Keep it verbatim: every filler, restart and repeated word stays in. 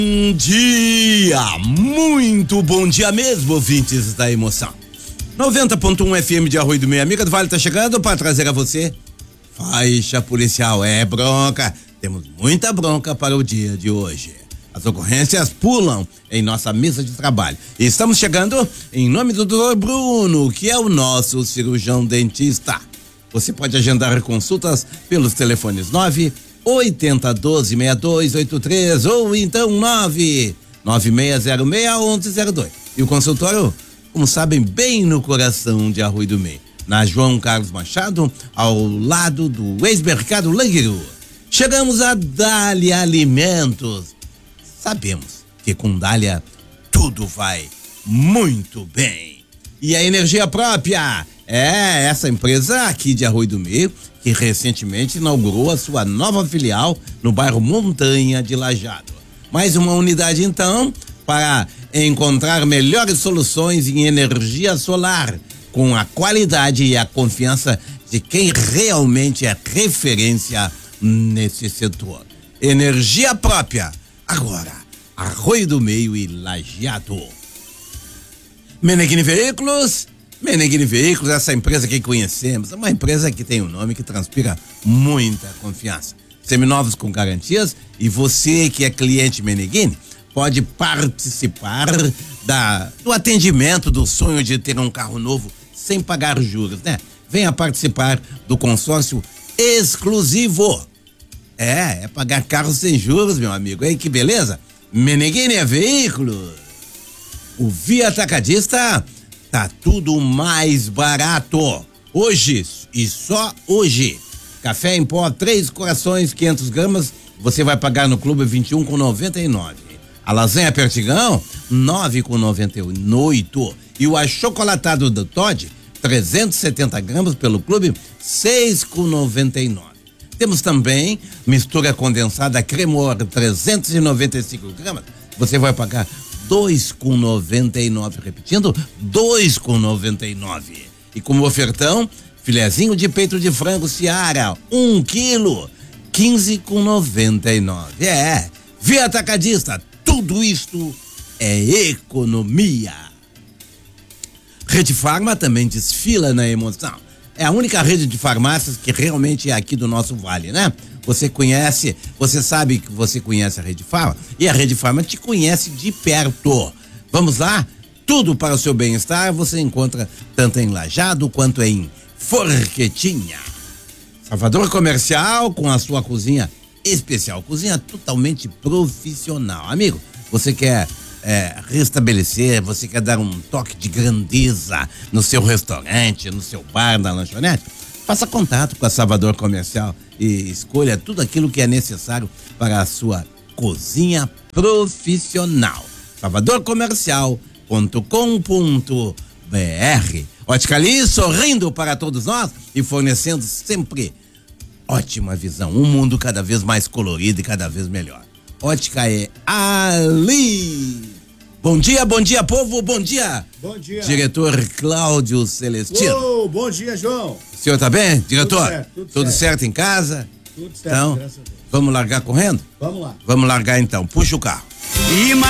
Bom dia, muito bom dia mesmo, ouvintes da emoção. noventa ponto um F M de Arroio do Meio, amiga do Vale, tá chegando para trazer a você faixa policial. É bronca, temos muita bronca para o dia de hoje. As ocorrências pulam em nossa mesa de trabalho. E estamos chegando em nome do doutor Bruno, que é o nosso cirurgião dentista. Você pode agendar consultas pelos telefones nove oitenta, doze, sessenta e dois oitenta e três ou então nove nove seis zero seis, onze zero dois. E o consultório, como sabem, bem no coração de Arroio do Meio, na João Carlos Machado, ao lado do ex-mercado Languiru. Chegamos a Dália Alimentos. Sabemos que com Dália tudo vai muito bem. E a energia própria é essa empresa aqui de Arroio do Meio, que recentemente inaugurou a sua nova filial no bairro Montanha de Lajeado. Mais uma unidade, então, para encontrar melhores soluções em energia solar, com a qualidade e a confiança de quem realmente é referência nesse setor. Energia própria, agora, Arroio do Meio e Lajeado. Meneghini Veículos, Meneghini Veículos, essa empresa que conhecemos, é uma empresa que tem um nome que transpira muita confiança. Seminovos com garantias, e você que é cliente Meneghini pode participar da, do atendimento do sonho de ter um carro novo sem pagar juros, né? Venha participar do consórcio exclusivo. É, é pagar carro sem juros, meu amigo. Aí que beleza? Meneghini Veículos. O Via Atacadista tá tudo mais barato. Hoje, e só hoje, café em pó, três corações, quinhentas gramas, você vai pagar no Clube vinte e um com noventa e nove. A lasanha Pertigão, nove com noventa e oito. E o achocolatado do Todd, trezentos e setenta gramas pelo Clube, seis com noventa e nove. Temos também mistura condensada Cremor, trezentos e noventa e cinco gramas, você vai pagar dois com noventa e nove, repetindo, dois com noventa e nove. E como ofertão, filezinho de peito de frango Seara, um quilo, quinze com noventa e nove. É, Via Atacadista, tudo isto é economia. Rede Farma também desfila na emoção. É a única rede de farmácias que realmente é aqui do nosso vale, né? Você conhece, você sabe que você conhece a Rede Farma e a Rede Farma te conhece de perto. Vamos lá? Tudo para o seu bem-estar você encontra tanto em Lajeado quanto em Forquetinha. Salvador Comercial com a sua cozinha especial, cozinha totalmente profissional. Amigo, você quer é, restabelecer, você quer dar um toque de grandeza no seu restaurante, no seu bar, na lanchonete? Faça contato com a Salvador Comercial e escolha tudo aquilo que é necessário para a sua cozinha profissional. salvador comercial ponto com ponto b r. Ótica Ali, sorrindo para todos nós e fornecendo sempre ótima visão, um mundo cada vez mais colorido e cada vez melhor. Ótica é Ali. Bom dia, bom dia, povo, bom dia. Bom dia. Diretor Cláudio Celestino. Oh, bom dia, João. O senhor tá bem, diretor? Tudo certo, tudo, tudo certo. certo em casa? Tudo certo, então, graças a Deus. Vamos largar correndo? Vamos lá. Vamos largar então, puxa o carro. E